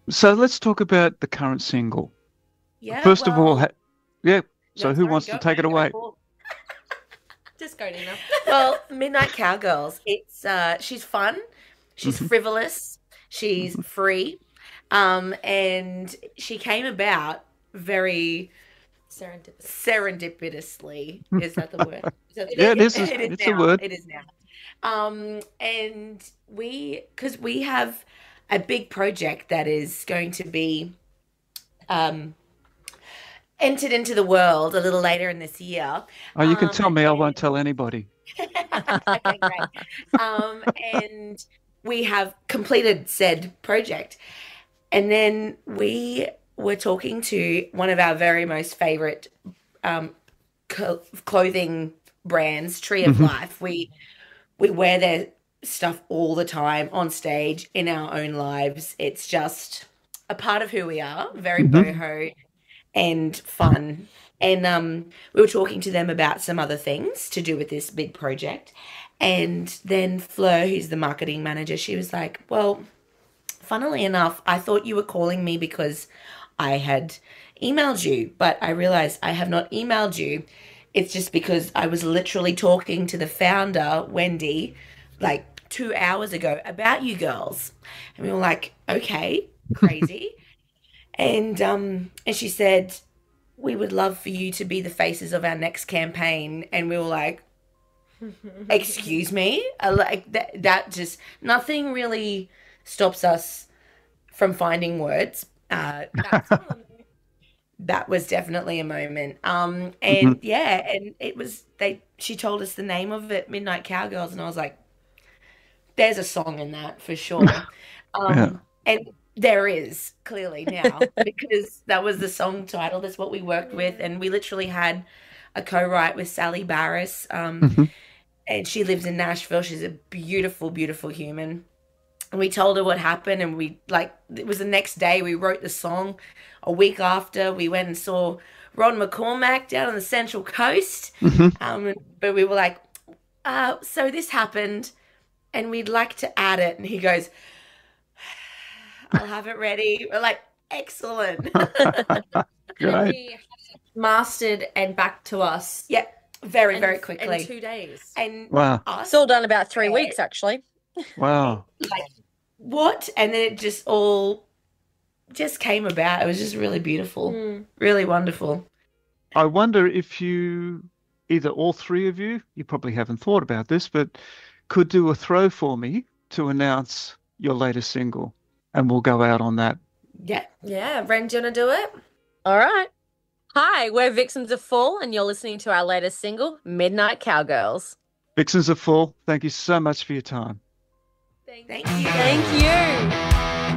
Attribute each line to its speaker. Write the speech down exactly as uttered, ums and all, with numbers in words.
Speaker 1: So let's talk about the current single.
Speaker 2: Yeah,
Speaker 1: First of all,
Speaker 2: well,
Speaker 1: ha yeah. So
Speaker 2: no,
Speaker 1: who
Speaker 2: sorry,
Speaker 1: wants to
Speaker 2: go,
Speaker 1: take it
Speaker 2: no, go
Speaker 1: away?
Speaker 2: for.
Speaker 3: Just go, Nina.
Speaker 2: Well, Midnight Cowgirls. It's uh, she's fun, she's
Speaker 1: Hmm.
Speaker 2: frivolous, she's free, um, and she came about very
Speaker 3: Serendipitous.
Speaker 2: serendipitously. Is that the word? Is that,
Speaker 3: It
Speaker 1: Yeah,
Speaker 3: is.
Speaker 1: it
Speaker 2: it,
Speaker 1: is. A,
Speaker 2: it is
Speaker 1: it's a
Speaker 2: now.
Speaker 1: word.
Speaker 2: It is now. Um, and we, because we have a big project that is going to be um, entered into the world a little later in this year.
Speaker 1: Oh, you can
Speaker 2: Um,
Speaker 1: tell me. I won't
Speaker 2: and
Speaker 1: tell anybody.
Speaker 2: okay, great. Um, and we have completed said project. And then we were talking to one of our very most favorite um, co- clothing brands, Tree of
Speaker 1: Hmm.
Speaker 2: Life. We we wear their stuff all the time on stage in our own lives. It's just a part of who we are, very
Speaker 1: Hmm.
Speaker 2: boho and fun. And um, we were talking to them about some other things to do with this big project. And then Fleur, who's the marketing manager, she was like, well, funnily enough, I thought you were calling me because I had emailed you, but I realized I have not emailed you. It's just because I was literally talking to the founder, Wendy, like two hours ago about you girls. And we were like, okay, crazy. And um and she said, we would love for you to be the faces of our next campaign. And we were like, excuse me? Uh, Like that, that just, nothing really stops us from finding words. Uh, that's that was definitely a moment. Um,
Speaker 1: Hmm.
Speaker 2: and yeah, and it was they. She told us the name of it, Midnight Cowgirls, and I was like, "There's a song in that for sure."
Speaker 1: Yeah.
Speaker 2: Um, and there is clearly now because that was the song title. That's what we worked with, and we literally had a co-write with Sally Barris. Um,
Speaker 1: Hmm.
Speaker 2: and she lives in Nashville. She's a beautiful, beautiful human. And we told her what happened, and we like it was the next day we wrote the song. A week after, we went and saw Ron McCormack down on the Central Coast.
Speaker 1: Hmm.
Speaker 2: Um, but we were like, uh, so this happened, and we'd like to add it. And he goes, I'll have it ready. We're like, excellent.
Speaker 3: And then
Speaker 1: Great.
Speaker 3: we had it mastered and back to us
Speaker 2: Yeah, very,
Speaker 3: in,
Speaker 2: very
Speaker 3: in
Speaker 2: quickly.
Speaker 3: two days.
Speaker 2: And
Speaker 1: Wow.
Speaker 4: It's
Speaker 2: us,
Speaker 4: all done about three weeks, actually.
Speaker 1: Wow.
Speaker 2: like, what? And then it just all just came about. It was just really beautiful,
Speaker 3: Mm.
Speaker 2: really wonderful.
Speaker 1: I wonder if you, either all three of you, you probably haven't thought about this, but could do a throw for me to announce your latest single, and we'll go out on that.
Speaker 2: Yeah.
Speaker 3: Yeah, Ren, do you want to do it?
Speaker 4: All right. Hi, we're Vixens of Fall, and you're listening to our latest single, Midnight Cowgirls.
Speaker 1: Vixens are full. Thank you so much for your time.
Speaker 2: Thank you.
Speaker 4: Thank you.